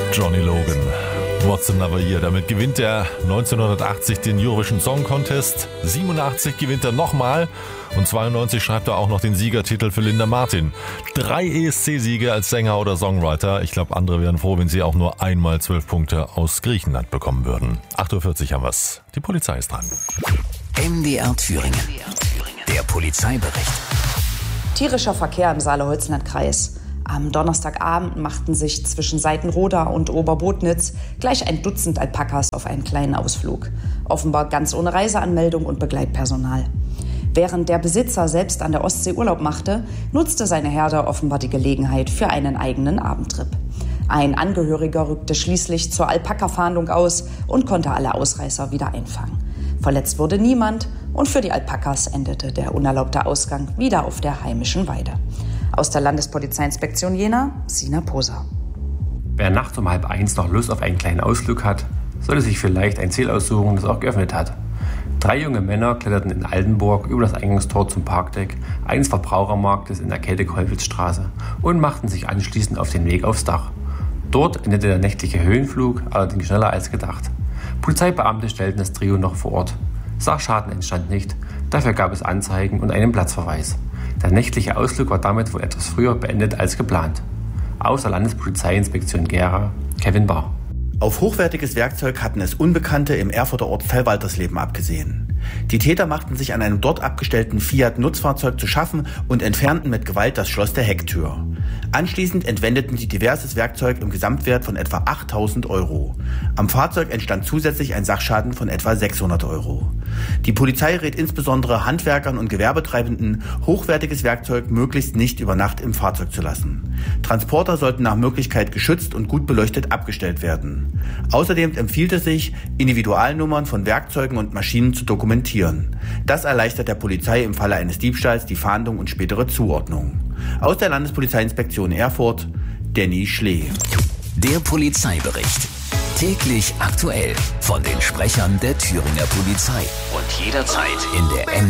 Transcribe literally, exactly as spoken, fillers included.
Johnny Logan, What's Another Year. Damit gewinnt er neunzehnhundertachtzig den Eurovision Song Contest. siebenundachtzig gewinnt er nochmal. Und zweiundneunzig schreibt er auch noch den Siegertitel für Linda Martin. Drei E S C-Siege als Sänger oder Songwriter. Ich glaube, andere wären froh, wenn sie auch nur einmal zwölf Punkte aus Griechenland bekommen würden. acht Uhr vierzig haben wir's. Die Polizei ist dran. M D R Thüringen. Der Polizeibericht. Tierischer Verkehr im Saale-Holzenland-Kreis. Am Donnerstagabend machten sich zwischen Seitenroda und Oberbotnitz gleich ein Dutzend Alpakas auf einen kleinen Ausflug. Offenbar ganz ohne Reiseanmeldung und Begleitpersonal. Während der Besitzer selbst an der Ostsee Urlaub machte, nutzte seine Herde offenbar die Gelegenheit für einen eigenen Abendtrip. Ein Angehöriger rückte schließlich zur Alpaka-Fahndung aus und konnte alle Ausreißer wieder einfangen. Verletzt wurde niemand und für die Alpakas endete der unerlaubte Ausgang wieder auf der heimischen Weide. Aus der Landespolizeiinspektion Jena, Sina Poser. Wer nachts um halb eins noch Lust auf einen kleinen Ausflug hat, sollte sich vielleicht ein Ziel aussuchen, das auch geöffnet hat. Drei junge Männer kletterten in Altenburg über das Eingangstor zum Parkdeck eines Verbrauchermarktes in der Käthe-Kollwitz-Straße und machten sich anschließend auf den Weg aufs Dach. Dort endete der nächtliche Höhenflug, allerdings schneller als gedacht. Polizeibeamte stellten das Trio noch vor Ort. Sachschaden entstand nicht, dafür gab es Anzeigen und einen Platzverweis. Der nächtliche Ausflug war damit wohl etwas früher beendet als geplant. Aus der Landespolizeiinspektion Gera, Kevin Bahr. Auf hochwertiges Werkzeug hatten es Unbekannte im Erfurter Ortsteil Waltersleben abgesehen. Die Täter machten sich an einem dort abgestellten Fiat-Nutzfahrzeug zu schaffen und entfernten mit Gewalt das Schloss der Hecktür. Anschließend entwendeten sie diverses Werkzeug im Gesamtwert von etwa achttausend Euro. Am Fahrzeug entstand zusätzlich ein Sachschaden von etwa sechshundert Euro. Die Polizei rät insbesondere Handwerkern und Gewerbetreibenden, hochwertiges Werkzeug möglichst nicht über Nacht im Fahrzeug zu lassen. Transporter sollten nach Möglichkeit geschützt und gut beleuchtet abgestellt werden. Außerdem empfiehlt es sich, Individualnummern von Werkzeugen und Maschinen zu dokumentieren. Das erleichtert der Polizei im Falle eines Diebstahls die Fahndung und spätere Zuordnung. Aus der Landespolizeiinspektion Erfurt, Danny Schlee. Der Polizeibericht. Täglich aktuell von den Sprechern der Thüringer Polizei. Und jederzeit in der M